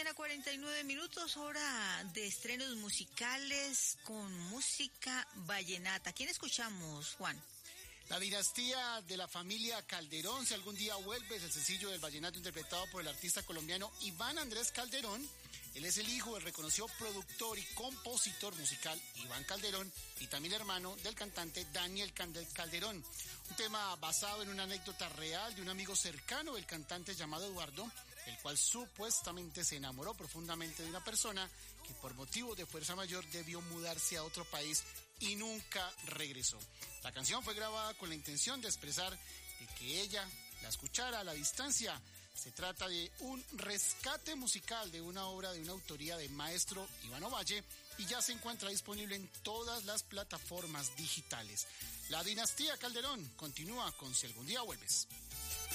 mañana, 49 minutos, hora de estrenos musicales con música vallenata. ¿Quién escuchamos, Juan? La dinastía de la familia Calderón, Si algún día vuelves, el sencillo del vallenato interpretado por el artista colombiano Iván Andrés Calderón. Él es el hijo del reconocido productor y compositor musical Iván Calderón y también hermano del cantante Daniel Calderón. Un tema basado en una anécdota real de un amigo cercano del cantante llamado Eduardo, el cual supuestamente se enamoró profundamente de una persona que por motivo de fuerza mayor debió mudarse a otro país y nunca regresó. La canción fue grabada con la intención de expresar de que ella la escuchara a la distancia. Se trata de un rescate musical de una obra de una autoría de maestro Iván Ovalle y ya se encuentra disponible en todas las plataformas digitales. La dinastía Calderón continúa con Si algún día vuelves.